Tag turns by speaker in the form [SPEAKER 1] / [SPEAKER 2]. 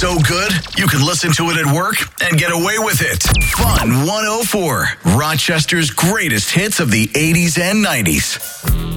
[SPEAKER 1] So good, you can listen to it at work and get away with it. Fun 104, Rochester's greatest hits of the 80s and 90s.